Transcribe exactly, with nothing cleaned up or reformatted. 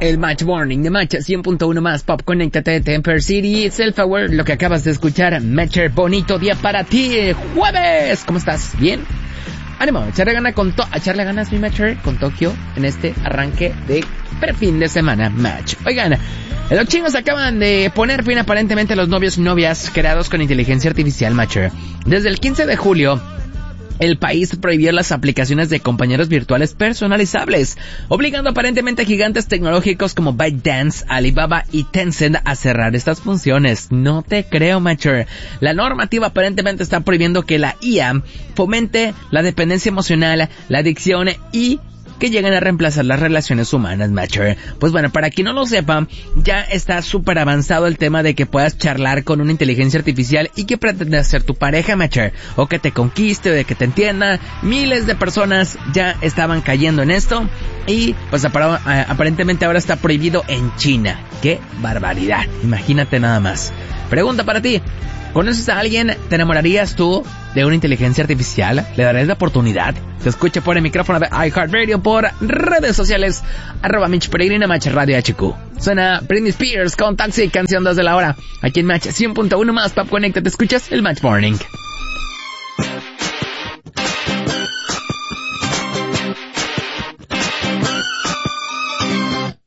El Match Morning de Match cien punto uno más Pop. Conéctate, Temper City, Self-Aware, lo que acabas de escuchar. Matcher, bonito día para ti, jueves. ¿Cómo estás? ¿Bien? Ánimo, echarle ganas con to echarle ganas mi Matcher con Tokio en este arranque de pre-fin de semana Match. Oigan, los chinos acaban de poner fin aparentemente a los novios y novias creados con inteligencia artificial Matcher. Desde el quince de julio, el país prohibió las aplicaciones de compañeros virtuales personalizables, obligando aparentemente a gigantes tecnológicos como ByteDance, Alibaba y Tencent a cerrar estas funciones. No te creo, Matcher. La normativa aparentemente está prohibiendo que la I A fomente la dependencia emocional, la adicción y que lleguen a reemplazar las relaciones humanas, Matcher. Pues bueno, para quien no lo sepa, ya está súper avanzado el tema de que puedas charlar con una inteligencia artificial y que pretende ser tu pareja, Matcher, o que te conquiste, o de que te entienda. Miles de personas ya estaban cayendo en esto y pues aparentemente ahora está prohibido en China. ¡Qué barbaridad! Imagínate nada más. Pregunta para ti. ¿Conoces a alguien? ¿Te enamorarías tú de una inteligencia artificial? ¿Le darías la oportunidad? Te escucha por el micrófono de iHeartRadio, por redes sociales, arroba Mitch Peregrina, Match Radio H Q. Suena Britney Spears con Taxi, canción dos de la hora. Aquí en Match cien punto uno más, Pop Connecta, te escuchas el Match Morning.